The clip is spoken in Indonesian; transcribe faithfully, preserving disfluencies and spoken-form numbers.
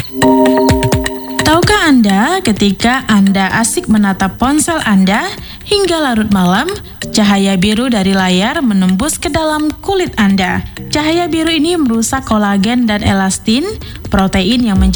Tahukah Anda ketika Anda asik menatap ponsel Anda hingga larut malam, cahaya biru dari layar menembus ke dalam kulit Anda. Cahaya biru ini merusak kolagen dan elastin, protein yang menjadi